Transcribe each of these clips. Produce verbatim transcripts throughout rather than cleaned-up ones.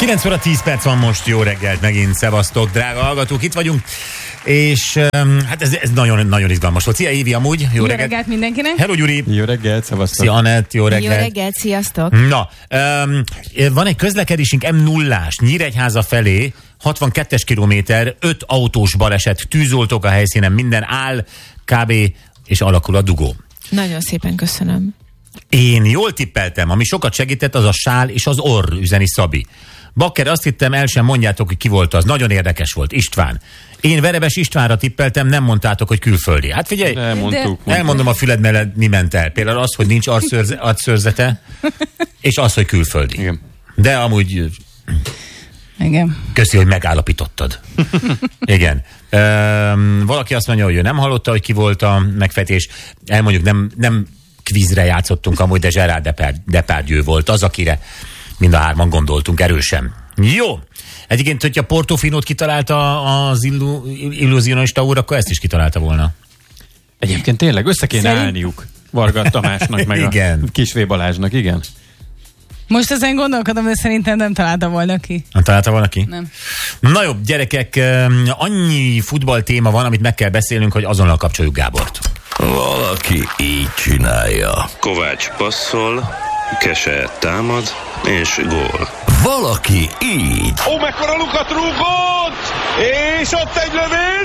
kilenc óra tíz perc van most, jó reggelt megint, szevasztok, drága hallgatók, itt vagyunk, és um, hát ez, ez nagyon, nagyon izgalmas volt. Szia Évi, amúgy, jó, jó reggelt. reggelt mindenkinek. Hello Gyuri. Jó reggelt, szevasztok. Szia Anett, jó reggelt. Jó reggelt, sziasztok. Na, um, van egy közlekedésünk em nullás Nyíregyháza felé, hatvankettes kilométer, öt autós baleset, tűzoltók a helyszínen, minden áll, kb. És alakul a dugó. Nagyon szépen köszönöm. Én jól tippeltem, ami sokat segített, az a sál és az orr, üzeni Szabi. Bakker, azt hittem, el sem mondjátok, hogy ki volt az. Nagyon érdekes volt. István. Én Verebes Istvánra tippeltem, nem mondtátok, hogy külföldi. Hát figyelj, De mondtuk, de... elmondom a füled mellett, mi ment el. Például az, hogy nincs arcszőrzete, és az, hogy külföldi. Igen. De amúgy... Igen. Köszi, hogy megállapítottad. Igen. Üm, valaki azt mondja, hogy ő nem hallotta, hogy ki volt a megfejtés. Elmondjuk, nem, nem kvízre játszottunk amúgy, de Gerard Depardieu volt az, akire mind a hárman gondoltunk erősen. Jó. Egyébként, hogyha Portofinót kitalálta az illu, illúzionista úr, akkor ezt is kitalálta volna. Egyébként tényleg össze kéne Szerint... állniuk Varga Tamásnak, meg igen. a Kisvé Balázsnak, igen. Most ezen gondolkodom, de szerintem nem találta volna ki. Nem találta volna ki? Nem. Na jó, gyerekek, annyi futball téma van, amit meg kell beszélnünk, hogy azonnal kapcsoljuk Gábort. Valaki így csinálja. Kovács passzol, Kese támad, és gól. Valaki így. Ó, mekkora lukat rúgott! És ott egy lövés,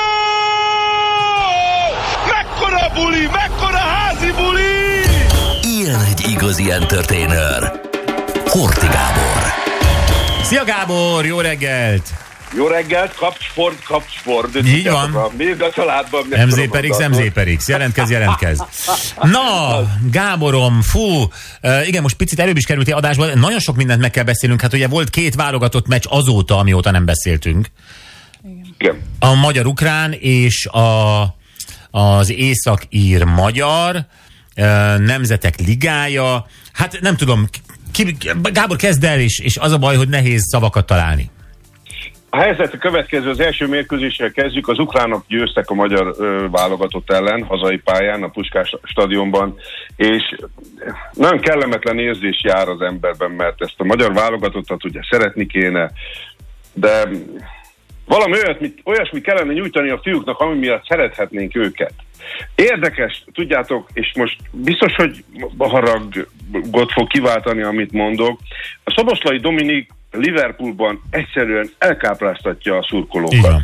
gól! Mekkora buli, mekkora házi buli! Ilyen egy igazi entertainer. Horthy Gábor. Szia Gábor, jó reggelt! Jó reggelt, kapcsport, kapcsport. Így van. Még a családban. em zé per iksz, em zé per iksz. Jelentkezz, jelentkezz. Na, Gáborom, fú, uh, igen, most picit előbb is kerültél adásba, nagyon sok mindent meg kell beszélnünk. Hát ugye volt két válogatott meccs azóta, amióta nem beszéltünk. Igen. A magyar-ukrán és a, az észak-ír magyar uh, nemzetek ligája. Hát nem tudom, ki, Gábor, kezd el, és, és az a baj, hogy nehéz szavakat találni. A helyzet a következő, az első mérkőzéssel kezdjük. Az ukránok győztek a magyar ö, válogatott ellen, hazai pályán, a Puskás stadionban, és nagyon kellemetlen érzés jár az emberben, mert ezt a magyar válogatottat ugye szeretni kéne, de valami olyat, mit, olyasmi kellene nyújtani a fiúknak, ami miatt szerethetnénk őket. Érdekes, tudjátok, és most biztos, hogy haragot fog kiváltani, amit mondok. A Szoboszlai Dominik Liverpoolban egyszerűen elkápráztatja a szurkolókat. Igen.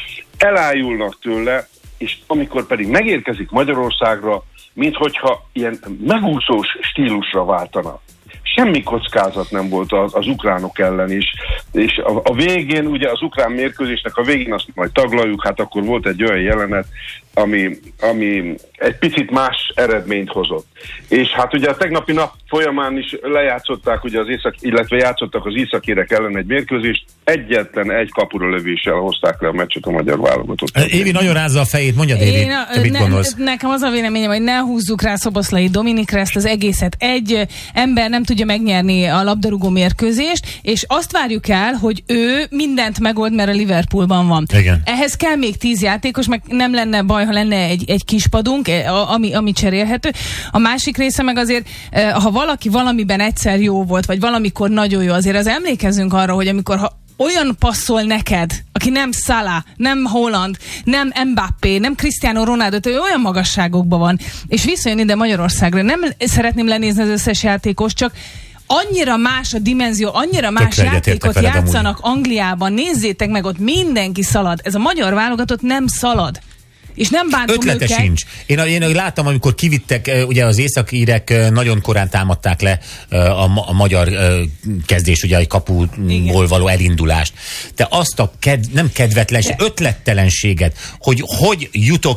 Elájulnak tőle, és amikor pedig megérkezik Magyarországra, minthogyha ilyen megúszós stílusra váltana. Semmi kockázat nem volt az, az ukránok ellen is, és a, a végén, ugye az ukrán mérkőzésnek a végén azt majd taglaljuk, hát akkor volt egy olyan jelenet, ami, ami egy picit más eredményt hozott. És hát ugye a tegnapi nap folyamán is lejátszották, ugye az észak, illetve játszottak az északérek ellen egy mérkőzést, egyetlen egy kapura lövéssel hozták le a meccset a magyar válogatott. Évi nagyon rázza a fejét, mondjad Évi, Én, te mit ne, gondolsz? Nekem az a véleményem, hogy ne húzzuk rá Szoboszlai Dominikre ezt az egészet. Egy ember nem tudja megnyerni a labdarúgó mérkőzést, és azt várjuk el, hogy ő mindent megold, mert a Liverpoolban van. Igen. Ehhez kell még tíz játékos, meg nem lenne baj, ha lenne egy, egy kispadunk, ami, ami cserélhető. A másik része meg azért, ha valaki valamiben egyszer jó volt, vagy valamikor nagyon jó, azért az emlékezzünk arra, hogy amikor ha olyan passzol neked, aki nem Salah, nem Holland, nem Mbappé, nem Cristiano Ronaldo, ő olyan magasságokban van, és visszajön ide Magyarországra. Nem szeretném lenézni az összes játékos, csak annyira más a dimenzió, annyira más Tökre játékot veled játszanak amúgy. Angliában. Nézzétek meg, ott mindenki szalad. Ez a magyar válogatott nem szalad. És nem bántom Ötlete őket. sincs. Én, én láttam, amikor kivittek, ugye az északírek nagyon korán támadták le a, a magyar kezdés, ugye a kapuból való elindulást. De azt a ked, nem kedvetlenség, ötlettelenséget, hogy hogy jutok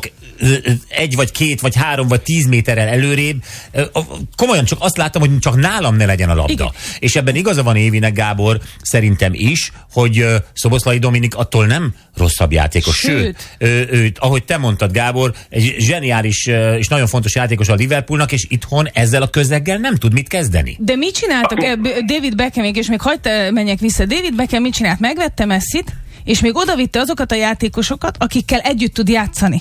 egy vagy két vagy három vagy tíz méterrel előrébb, komolyan csak azt láttam, hogy csak nálam ne legyen a labda. Igen. És ebben igaza van Évinek, Gábor, szerintem is, hogy Szoboszlai Dominik attól nem rosszabb játékos. Sőt, Sőt ő, ő, ahogy te mondtad, Gábor, egy zseniális és nagyon fontos játékos a Liverpoolnak, és itthon ezzel a közeggel nem tud mit kezdeni. De mit csináltak David Beckhamék, és még hagyd menjek vissza. David Beckham mit csinált? Megvette Messit, és még odavitte azokat a játékosokat, akikkel együtt tud játszani.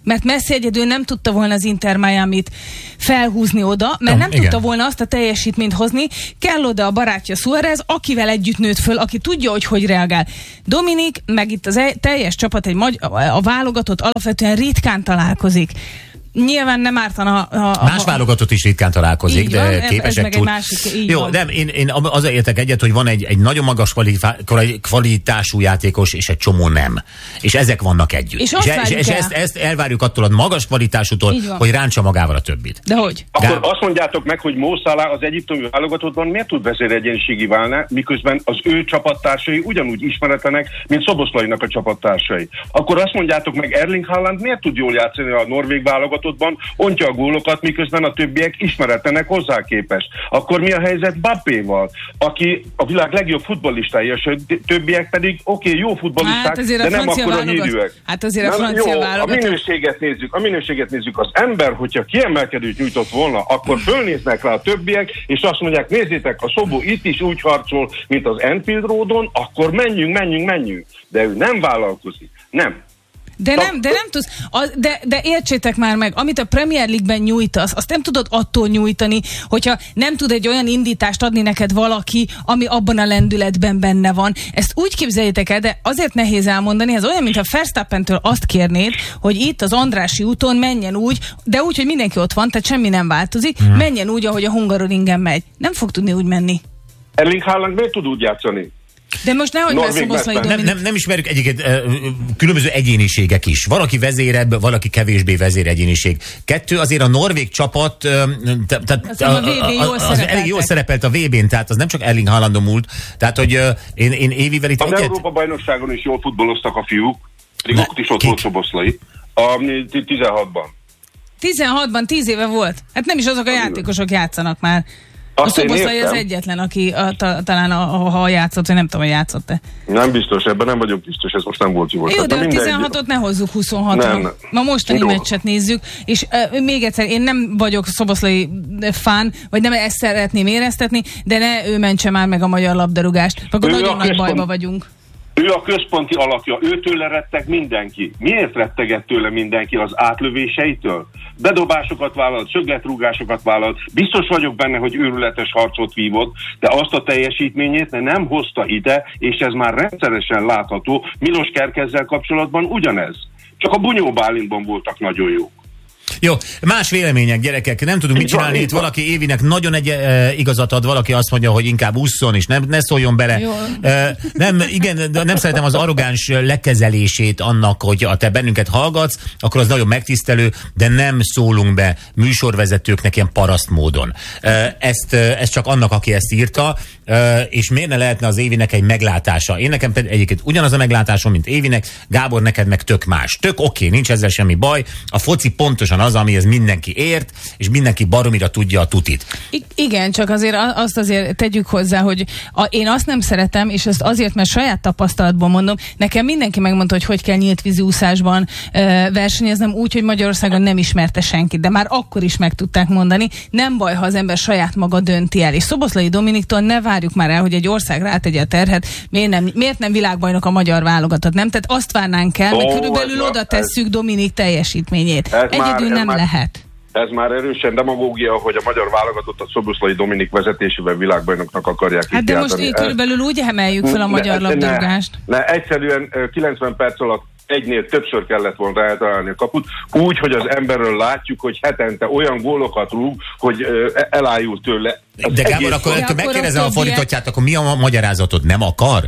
mert Messi egyedül nem tudta volna az Inter Miamit felhúzni oda, mert nem igen. tudta volna azt a teljesítményt hozni, kell oda a barátja Suárez, akivel együtt nőtt föl, aki tudja, hogy hogy reagál. Dominik, meg itt az e- teljes csapat, egy magy- a válogatott alapvetően ritkán találkozik. Nyilván nem ártana a, a, Más válogatott is ritkán találkozik, így de van, képesek ez tud. meg egy másik, így Jó, van. nem, én, én azért értek egyet, hogy van egy, egy nagyon magas kvali- kvalitású játékos, és egy csomó nem. És ezek vannak együtt. És azt és, várjuk és el. ezt, ezt elvárjuk attól a magas kvalitásútól, Így van. hogy ráncsa magával a többit. De hogy? Akkor Gál- azt mondjátok meg, hogy Mo Salah az egyiptomi válogatottban miért tud vezéregyéniségi válni, miközben az ő csapattársai ugyanúgy ismeretlenek, mint Szoboszlainak a csapattársai. Akkor azt mondjátok meg, Erling Haaland miért tud jól játszani a norvég válogatottban, ontja a gólokat, miközben a többiek ismeretlenek hozzá képest. Akkor mi a helyzet Mbappéval, aki a világ legjobb futballistája, és a többiek pedig oké, okay, jó futballisták, Hát azért a de nem francia akkora válogat- hírűek. Hát azért a Nem, francia jó, válogatott- a minőséget nézzük, a minőséget nézzük. Az ember, hogyha kiemelkedőt nyújtott volna, akkor fölnéznek rá a többiek, és azt mondják, nézzétek, a Szobó itt is úgy harcol, mint az Enfield Roadon, akkor menjünk, menjünk, menjünk. De ő nem vállalkozik. Nem. De nem, de nem tudsz, a, de, de értsétek már meg, amit a Premier League-ben nyújtasz, azt nem tudod attól nyújtani, hogyha nem tud egy olyan indítást adni neked valaki, ami abban a lendületben benne van. Ezt úgy képzeljétek el, de azért nehéz elmondani, ez olyan, mintha Verstappentől azt kérnéd, hogy itt az Andrássy úton menjen úgy, de úgy, hogy mindenki ott van, tehát semmi nem változik, hmm. menjen úgy, ahogy a Hungaroringen megy. Nem fog tudni úgy menni. Erling Haaland miért tud úgy játszani? De most nehogy már Norvég Szoboszlai meccsben. Nem, Dominik. nem, nem ismerjük egyiket, ö, különböző egyéniségek is. Valaki vezérebb, valaki kevésbé vezéregyéniség. Kettő, azért a norvég csapat ö, te- tehát Azt hiszem, a vé bén jól az elég szerepeltek. jól szerepelt a vé bén, tehát az nem csak Erling Haalandon múlt. Tehát, hogy ö, én, én Évivel itt Az egyet... Európa-bajnokságon is jól futballoztak a fiúk, pedig Ne, ott is ott kik? volt Szoboszlai. A tizenhatban. tizenhatban, tíz éve volt. Hát nem is azok a játékosok játszanak már. A Azt én Szoboszlai az értem. egyetlen, aki a, ta, talán a, ha játszott, vagy nem tudom, hogy játszott-e. Nem biztos, ebben nem vagyok biztos, ez most nem volt jó. Jó, de a tizenhatot ne hozzuk huszonhatra. Nem, nem. Ma mostani Jó. meccset nézzük, és uh, még egyszer, én nem vagyok Szoboszlai fán, vagy nem ezt szeretném éreztetni, de ne ő mentse már meg a magyar labdarúgást. Akkor Ő nagyon a nagy központ- bajba vagyunk. Ő a központi alakja, őtőle retteg mindenki. Miért retteget tőle mindenki? Az átlövéseitől? Bedobásokat vállalt, szögletrúgásokat vállalt. Biztos vagyok benne, hogy őrületes harcot vívott, de azt a teljesítményét nem hozta ide, és ez már rendszeresen látható. Milos Kerkezzel kapcsolatban ugyanez. Csak a Bunyó Bálintban voltak nagyon jók. Jó, más vélemények, gyerekek, nem tudunk mit Így van, csinálni. így Itt van. valaki Évinek nagyon egy e, igazat ad, valaki azt mondja, hogy inkább ússzon, és nem, ne szóljon bele. Jó. E, nem, igen, de nem szeretem az arrogáns lekezelését annak, hogy a te bennünket hallgatsz, akkor az nagyon megtisztelő, de nem szólunk be műsorvezetőknek ilyen paraszt módon. E, ezt, ez csak annak, aki ezt írta, e, és miért ne lehetne az Évinek egy meglátása? Én nekem pedig egyébként ugyanaz a meglátásom, mint Évinek, Gábor, neked meg tök más. Tök oké, nincs ezzel semmi baj. A foci pontosan az, amihez mindenki ért, és mindenki baromira tudja a tutit. I- igen, csak azért a- azt azért tegyük hozzá, hogy a, én azt nem szeretem, és ezt azért, mert saját tapasztalatból mondom, nekem mindenki megmondta, hogy hogy kell nyílt vízúszásban ö, versenyeznem úgy, hogy Magyarországon nem ismerte senkit, de már akkor is meg tudták mondani, nem baj, ha az ember saját maga dönti el. És Szoboszlai Dominiktól ne várjuk már el, hogy egy ország rátegye a terhet, miért nem, miért nem világbajnok a magyar válogatott, nem? Tehát azt várnánk el, meg Ó, körülbelül ez- oda tesszük Dominik teljesítményét. Ez Egyedül már- ez nem már- lehet. Ez már erősen demagógia, hogy a magyar válogatott a Szoboszlai Dominik vezetésével világbajnoknak akarják Hát de most kiáltani. így körülbelül úgy emeljük fel a magyar Ne- labdarúgást. Ne, ne, egyszerűen ö, kilencven perc alatt egynél többször kellett volna eltalálni a kaput, úgy, hogy az emberről látjuk, hogy hetente olyan gólokat rúg, hogy ö, elájul tőle. Az De Gábor, egész- akkor, De akkor akkor megkérdezem a a többiek- fordítottját, akkor mi a magyarázatod? Nem akar?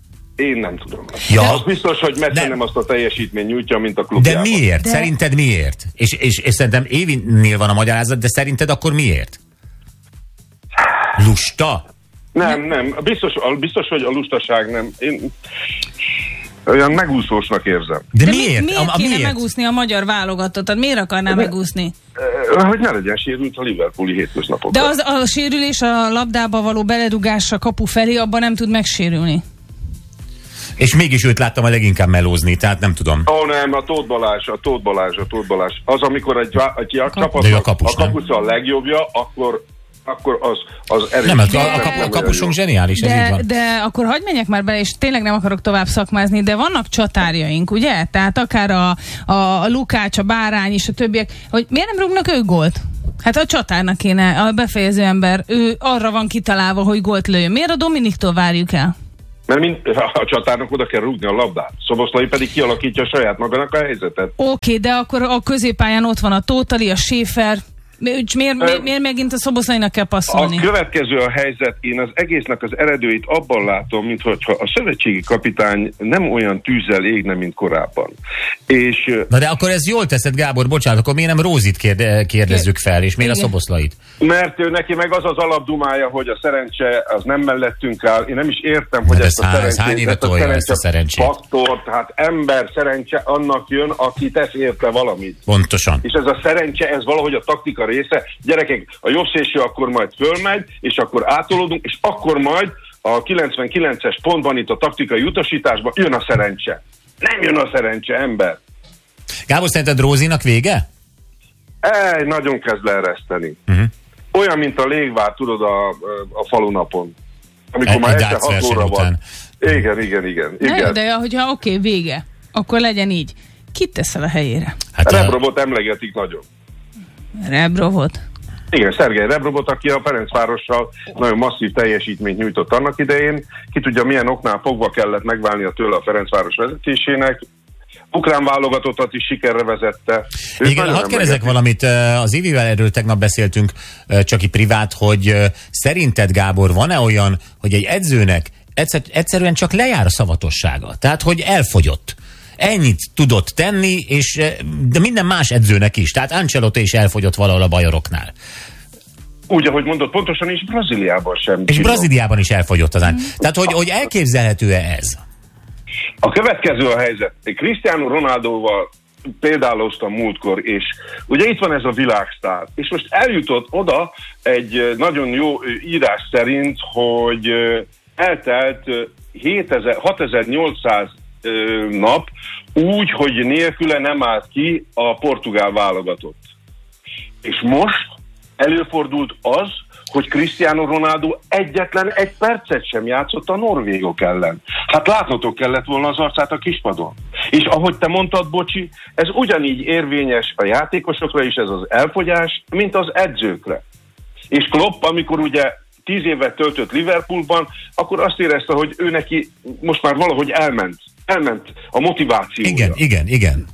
Én nem tudom. Ja. De az biztos, hogy Messi De- nem azt a teljesítmény nyújtja, mint a De klubjában. miért? De- Szerinted miért? És, és, és szerintem Évinél van a magyarázat, de szerinted akkor miért? Lusta? Nem, nem. Biztos, biztos, hogy a lustaság nem. Én olyan megúszósnak érzem. De, De miért? Mi, miért a, a kéne miért? megúszni a magyar válogatottat? Miért akarná megúszni? Ö, Hogy ne legyen sérült a Liverpooli hétköznapokban. De az a sérülés a labdába való beledugásra kapu felé, abban nem tud megsérülni. És mégis őt láttam a leginkább melózni, tehát nem tudom. Ó, nem, a Tóth Balázs, a Tóth Balázs, a Tóth Balázs. Az, amikor egy, vá- egy De ő a csapatnak kapus, a nem? kapuca a legjobbja, akkor akkor az, az erős. Nem, a, De- a, a kapusunk zseniális, ez így De, van. de akkor hagyj menjek már be, és tényleg nem akarok tovább szakmázni, de vannak csatárjaink, ugye? Tehát akár a, a, a Lukács, a Bárány és a többiek, hogy miért nem rúgnak ők gólt? Hát a csatárnak kéne, a befejező ember, ő arra van kitalálva, hogy gólt lőjön. Miért a Dominiktól várjuk el? Mert mind, a csatárnak oda kell rúgni a labdát. Szoboszlai pedig kialakítja saját magának a helyzetet. Oké, okay, de akkor a középpályán ott van a Tótali, a Schäfer. Miért, miért, miért, miért megint a Szoboszlainak kell passzolni? A következő a helyzet, én az egésznek az eredőit abban látom, mintha a szövetségi kapitány nem olyan tűzzel égne, mint korábban. És, Na de akkor ez jól teszed, Gábor, bocsánat, akkor miért nem Rózit kérde, kérdezzük fel, és miért Igen. a Szoboszlait? mert ő neki meg az az alapdumája, hogy a szerencse az nem mellettünk áll. Én nem is értem, hogy De ezt a ez hány- szerencsét, hány éve ezt a tolja szerencse ezt a szerencsét? faktort, hát ember szerencse annak jön, aki tesz érte valamit. Pontosan. És ez a szerencse, ez valahogy a taktika része. Gyerekek, a jobb szélső akkor majd fölmegy, és akkor átolódunk, és akkor majd a kilencvenkilences pontban itt a taktikai utasításban jön a szerencse. Nem jön a szerencse, ember. Gábor, szerinted Rózinak vége? Ej, nagyon kezd leereszteni. Uh-huh. Olyan, mint a légvár, tudod, a, a falunapon. Amikor Egy- már egy este darts hat verseny óra után. van. Igen, igen, igen. Na jó, igen. de hogyha oké, okay, vége, akkor legyen így. Kit teszel a helyére? Hát a, Rebrobot emlegetik nagyon. Rebrovot. Igen, Szergej Rebrobot, aki a Ferencvárossal nagyon masszív teljesítményt nyújtott annak idején. Ki tudja, milyen oknál fogva kellett megválnia tőle a Ferencváros vezetésének. Ukrán válogatottat is sikerre vezette. Őt igen, nagyon hadd kérdezek emlegetik. valamit. Az Ivivel erről tegnap beszéltünk, csak így privát, hogy szerinted, Gábor, van-e olyan, hogy egy edzőnek egyszer, egyszerűen csak lejár a szavatossága? Tehát, hogy elfogyott. Ennyit tudott tenni, és, de minden más edzőnek is. Tehát Ancelotti is elfogyott valahol a bajoroknál. Úgy, ahogy mondott, pontosan is Brazíliában sem. És csinál. Brazíliában is elfogyott az. Tehát, hogy, hogy elképzelhető-e ez? A következő a helyzet. Cristiano Ronaldoval példáloztam múltkor, és ugye itt van ez a világsztár, és most eljutott oda egy nagyon jó írás szerint, hogy eltelt hatezer-nyolcszáz nap úgy, hogy nélküle nem állt ki a portugál válogatott. És most előfordult az, hogy Cristiano Ronaldo egyetlen egy percet sem játszott a norvégok ellen. Hát látnotok kellett volna az arcát a kispadon. És ahogy te mondtad, Bocsi, ez ugyanígy érvényes a játékosokra is, ez az elfogyás, mint az edzőkre. És Klopp, amikor ugye tíz évet töltött Liverpoolban, akkor azt érezte, hogy ő neki most már valahogy elment. Elment a motivációja. Igen, igen, igen.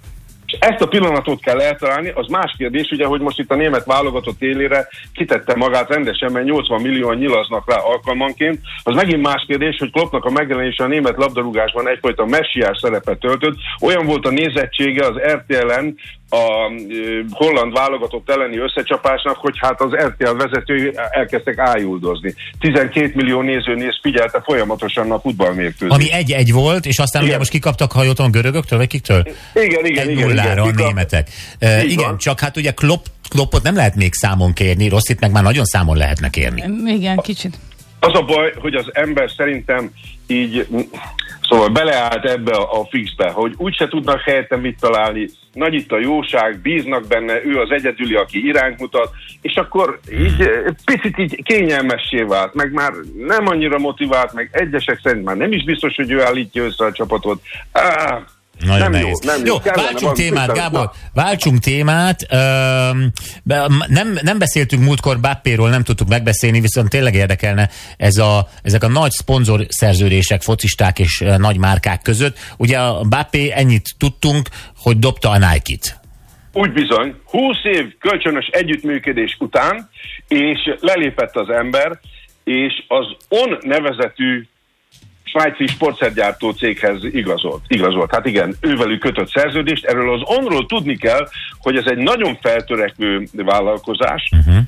És ezt a pillanatot kell eltalálni, az más kérdés, ugye, hogy most itt a német válogatott élére kitette magát rendesen, mert nyolcvan millióan nyilaznak rá alkalmanként. Az megint más kérdés, hogy Kloppnak a megjelenése a német labdarúgásban egyfajta messiás szerepet töltött. Olyan volt a nézettsége az er té el-en a ö, holland válogatott elleni összecsapásnak, hogy hát az er té el vezetői elkezdtek ájuldozni. tizenkét millió néző néz figyelte folyamatosan a futballmérkőzést. Ami egy-egy volt, és aztán Igen. ugye most kikaptak, ha jól tudom, görögöktől, vagy kiktől? Igen, igen, Egy igen. nullára a igen, németek. Uh, Így igen, van. csak hát ugye Klopp, Kloppot nem lehet még számon kérni, Rosszit meg már nagyon számon lehetne kérni. Igen, kicsit. Az a baj, hogy az ember szerintem így, szóval beleállt ebbe a, a fixbe, hogy úgyse tudnak helyette mit találni, nagy itt a jóság, bíznak benne, ő az egyedüli, aki irányt mutat, és akkor így eh, picit így kényelmessé vált, meg már nem annyira motivált, meg egyesek szerint már nem is biztos, hogy ő állítja össze a csapatot. Ah, Nagyon nem nehéz. jó, nem jó. jó. Kellene Váltsunk valami témát, tisztán- Gábor, váltsunk témát. Öm, be- nem, nem beszéltünk múltkor Mbappéról, nem tudtuk megbeszélni, viszont tényleg érdekelne ez a, ezek a nagy szponzor szerződések, focisták és ö, nagy márkák között. Ugye a Mbappé, ennyit tudtunk, hogy dobta a Nike-t. Úgy bizony, húsz év kölcsönös együttműködés után, és lelépett az ember, és az On nevezetű svájci sportszergyártó céghez igazolt. igazolt. Hát igen, ővelük kötött szerződést. Erről az Onról tudni kell, hogy ez egy nagyon feltörekvő vállalkozás. Uh-huh.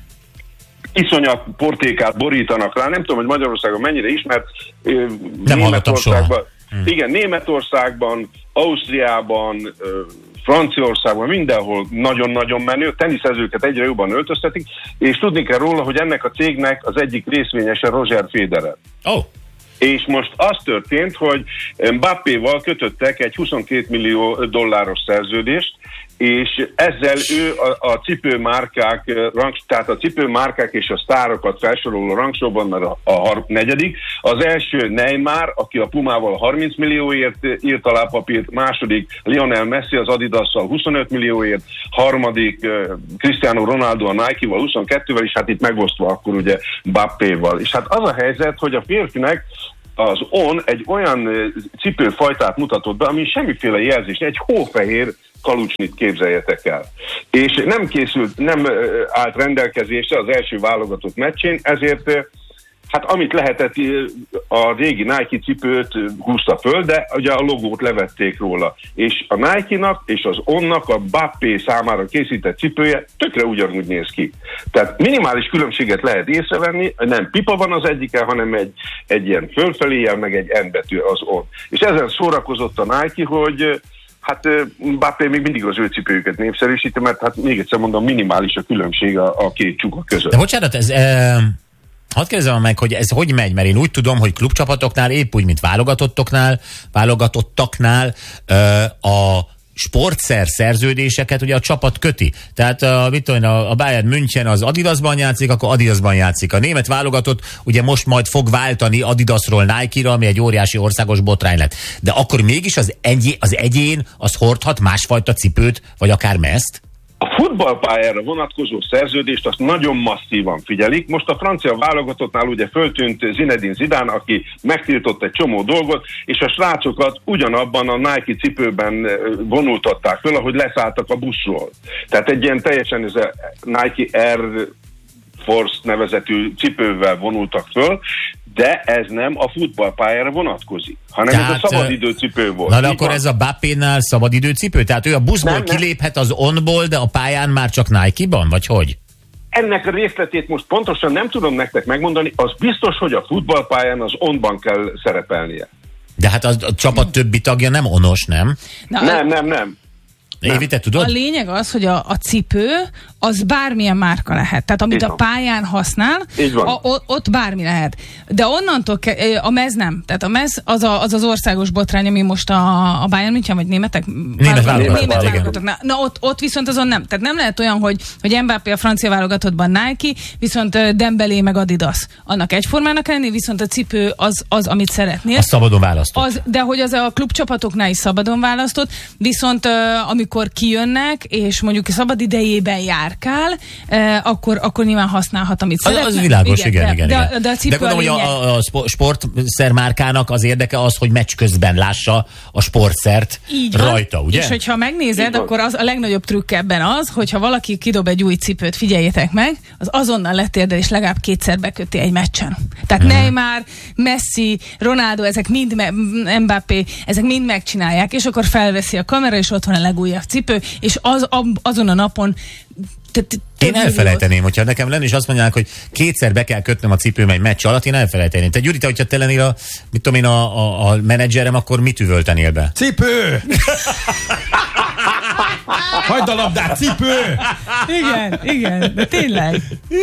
Iszonyat portékát borítanak rá. Nem tudom, hogy Magyarországon mennyire ismert. ö, Nem hallottam soha. Németországban, igen, Németországban, Ausztriában, ö, Franciaországban, mindenhol nagyon-nagyon menő, teniszezőket egyre jobban öltöztetik, és tudni kell róla, hogy ennek a cégnek az egyik részvényese Roger Federer. Oh. És most az történt, hogy Mbappéval kötöttek egy huszonkét millió dolláros szerződést, és ezzel ő a, a cipőmárkák, rang, tehát a cipőmárkák és a sztárokat felsoroló rangsorban a, a negyedik. Az első Neymar, aki a Pumával harminc millióért írt alá papírt, második Lionel Messi az Adidasszal huszonöt millióért, harmadik Cristiano Ronaldo a Nike-val huszonkettővel, és hát itt megosztva akkor ugye Mbappéval. És hát az a helyzet, hogy a férfinek az On egy olyan cipőfajtát mutatott be, ami semmiféle jelzés, egy hófehér kalucsnit képzeljetek el. És nem készült, nem állt rendelkezésre az első válogatott meccsén, ezért hát amit lehetett, a régi Nike cipőt húzta föl, de ugye a logót levették róla. És a Nike-nak és az On-nak a Mbappé számára készített cipője tökre ugyanúgy néz ki. Tehát minimális különbséget lehet észrevenni, nem pipa van az egyiken, hanem egy, egy ilyen fölfeléjel, meg egy N betű az On. És ezen szórakozott a Nike, hogy hát Mbappé még mindig az ő cipőjüket népszerűsíti, mert hát még egyszer mondom, minimális a különbség a, a két csuka között. De bocsánat, ez... E... Hadd kérdezem meg, hogy ez hogy megy, mert én úgy tudom, hogy klubcsapatoknál, épp úgy, mint válogatottoknál, válogatottaknál a sportszer szerződéseket ugye a csapat köti. Tehát a, mit tudom, a Bayern München az Adidasban játszik, akkor Adidasban játszik. A német válogatott ugye most majd fog váltani Adidasról Nike-ra, ami egy óriási országos botrány lett. De akkor mégis az, egy, az egyén az hordhat másfajta cipőt, vagy akár mezt? A futballpályára vonatkozó szerződést azt nagyon masszívan figyelik. Most a francia válogatottnál ugye föltűnt Zinedine Zidane, aki megtiltott egy csomó dolgot, és a srácokat ugyanabban a Nike cipőben vonultatták föl, ahogy leszálltak a buszról. Tehát egy ilyen teljesen ez a Nike Air Force nevezetű cipővel vonultak föl, de ez nem a futballpályára vonatkozik, hanem tehát, ez a szabadidőcipő volt. Na de akkor van. Ez a Mbappénál szabadidőcipő? Tehát ő a buszból nem, kiléphet az onból, de a pályán már csak Nike-ban, vagy hogy? Ennek a részletét most pontosan nem tudom nektek megmondani, az biztos, hogy a futballpályán az onban kell szerepelnie. De hát a, a csapat többi tagja nem onos, nem? Na, nem, nem, nem. Évi, te tudod? A lényeg az, hogy a, a cipő az bármilyen márka lehet. Tehát amit a pályán használ, a, ott bármi lehet. De onnantól ke- a mez nem. Tehát a mez az a, az, az országos botrány, ami most a, a Bayern München, vagy németek? Német válogatott. Na, na ott, ott viszont azon nem. Tehát nem lehet olyan, hogy, hogy Mbappé a francia válogatottban Nike, viszont Dembélé meg Adidas. Annak egyformának lenni, viszont a cipő az, az amit szeretnél. Az szabadon választott. Az, de hogy az a klubcsapatoknál is szabadon választott, viszont amikor kijönnek, és mondjuk szabad idejében járkál, eh, akkor, akkor nyilván használhat, amit szeretne. Az világos, igen, igen, igen. De, igen. de, de, de gondolom, hogy a, a sportszermárkának az érdeke az, hogy meccs közben lássa a sportszert így rajta, ugye? És hogyha megnézed, akkor az a legnagyobb trükk ebben az, hogyha valaki kidob egy új cipőt, figyeljétek meg, az azonnal letérdel, és legalább kétszer beköti egy meccsen. Tehát hmm. Neymar, Messi, Ronaldo, ezek mind, Mbappé, ezek mind megcsinálják, és akkor felveszi a kamera, és ott van a legújabb cipő, és az, azon a napon én elfelejteném, hogyha nekem lenne, és azt mondják, hogy kétszer be kell kötnöm a cipőm egy meccs alatt, én elfelejteném. Te Gyuri, te, hogyha te lennél a, mit tudom én, a, a, a menedzserem, akkor mit üvöltenél be? Cipő! Hagyd a labdát, cipő! Igen, igen, de tényleg.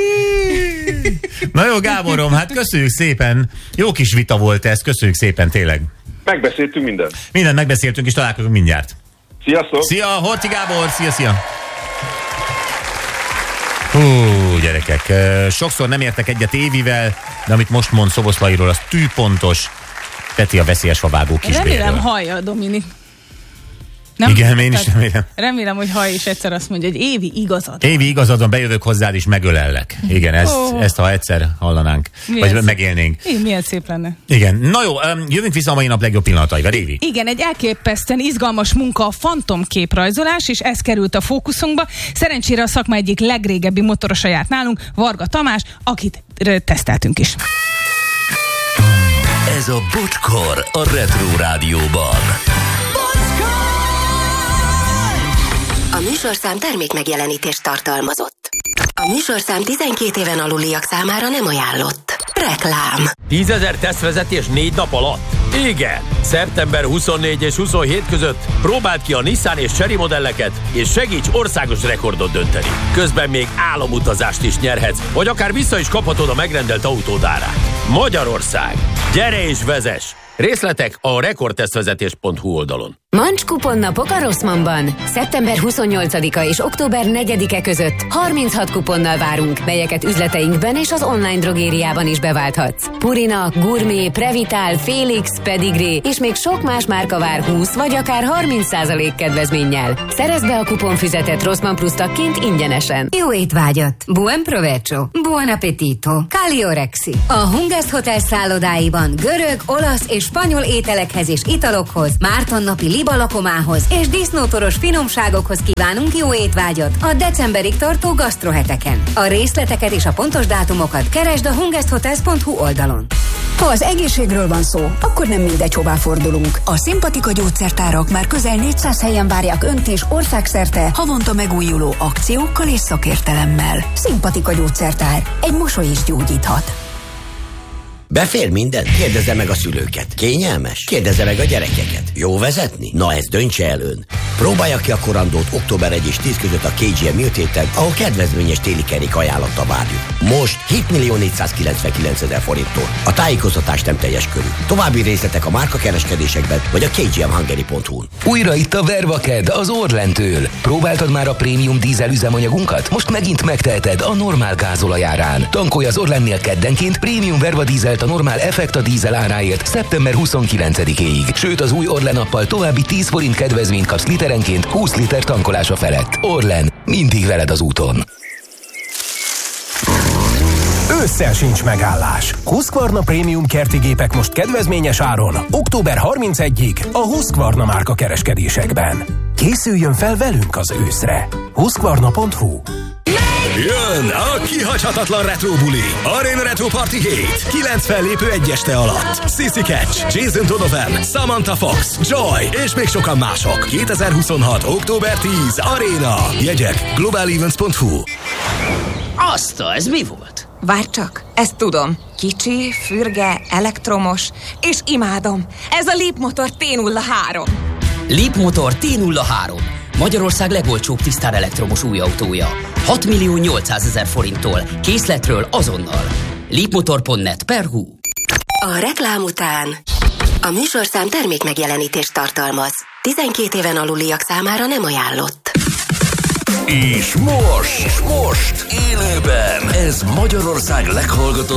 Na jó, Gáborom, hát köszönjük szépen. Jó kis vita volt ez, köszönjük szépen, tényleg. Megbeszéltünk mindent. Mindent megbeszéltünk, és találkozunk mindjárt. Sziasztok! Szia, Horthy Gábor, szia, szia! Hú, gyerekek, sokszor nem értek egyet Évivel, de amit most mond Szoboszlairól, az tűpontos. Peti a veszélyes favágó kisbérről. Remélem hallja, Dominik. Nem? Igen, én is remélem. Remélem, hogy ha is egyszer azt mondja, hogy Évi igazad. Évi igazad van, bejövök hozzád és megölellek. Igen, ezt, oh. ezt ha egyszer hallanánk, milyen vagy szép. Megélnénk. Igen, milyen szép lenne. Igen, na jó, jövünk vissza a mai nap legjobb pillanataival, Évi. Igen, egy elképesztően izgalmas munka a fantomképrajzolás, és ez került a fókuszunkba. Szerencsére a szakma egyik legrégebbi motorosa járt nálunk, Varga Tamás, akit teszteltünk is. Ez a Bocskor a Retro Rádióban. A műsorszám termék megjelenítést tartalmazott. A műsorszám tizenkét éven aluliak számára nem ajánlott. Reklám. tízezer tesztvezetés négy nap alatt? Igen! szeptember huszonnégy és huszonhét között próbáld ki a Nissan és Chery modelleket, és segíts országos rekordot dönteni. Közben még álomutazást is nyerhetsz, vagy akár vissza is kaphatod a megrendelt autód árát. Magyarország. Gyere és vezess! Részletek a rekordtesztvezetés pont hu oldalon. Mancs kuponnapok a Rossmannban. szeptember huszonnyolcadika és október negyedike között harminchat kuponnal várunk, melyeket üzleteinkben és az online drogériában is beválthatsz. Purina, Gourmet, Previtál, Felix, Pedigree és még sok más márka vár húsz vagy akár harminc százalék kedvezménnyel. Szerezd be a kuponfüzetet Rossmann Plus tagként ingyenesen. Jó étvágyat! Buen provecho! Buon appetito! Caliorexi! A Hungest Hotel szállodáiban görög, olasz és spanyol ételekhez és italokhoz, Márton napi libalakomához és disznótoros finomságokhoz kívánunk jó étvágyat a decemberig tartó gasztroheteken. A részleteket és a pontos dátumokat keresd a hungest hotels pont hu oldalon. Ha az egészségről van szó, akkor nem mindegy, hová fordulunk. A Szimpatika gyógyszertárak már közel négyszáz helyen várják Önt is országszerte havonta megújuló akciókkal és szakértelemmel. Szimpatika gyógyszertár. Egy mosoly is gyógyíthat. Befér minden? Kérdezze meg a szülőket. Kényelmes? Kérdezze meg a gyerekeket. Jó vezetni? Na ezt döntse el ön. Próbálja ki a korandót október elseje és tíz között a ká gé em műtéten, ahol kedvezményes téli kerék ajánlatta várjuk. Most hét millió négyszázkilencvenkilenc ezer forinttól. A tájékoztatás nem teljes körű. További részletek a márkakereskedésekben vagy a ká gé em hungary pont hu-n. Újra itt a Vervaked az Orlentől. Próbáltad már a prémium dízel üzemanyagunkat? Most megint megteheted a normál gázolajárán. Tankolj az Orlennél keddenként prémium Verva dízelt a normál Effekta dízel áráért szeptember huszonkilencedikéig. Sőt, az új Orlen appal további tíz forint kedvezményt kapsz literenként húsz liter tankolása felett. Orlen, mindig veled az úton. Ősszel sincs megállás. Husqvarna Prémium kerti gépek most kedvezményes áron október harmincegyedikéig a Husqvarna márka kereskedésekben. Készüljön fel velünk az őszre. husqvarna pont hu. Jön a kihagyhatatlan retro buli. Arena Retro Party hét. Kilenc fellépő egy este alatt. Sissy Catch, Jason Donovan, Samantha Fox, Joy és még sokan mások. kétezer-huszonhat. október tíz. Arena. Jegyek global events pont hu. Azta, ez mi volt? Várj csak, ezt tudom. Kicsi, fürge, elektromos, és imádom. Ez a Leapmotor té nulla három. Leapmotor té nulla három. Magyarország legolcsóbb tisztán elektromos új autója. hat millió nyolcszázezer forinttól. Készletről azonnal. leapmotor pont net per hu. A reklám után a műsorszám termékmegjelenítést tartalmaz. tizenkét éven aluliak számára nem ajánlott. És most, és most élőben ez Magyarország leghallgatottabb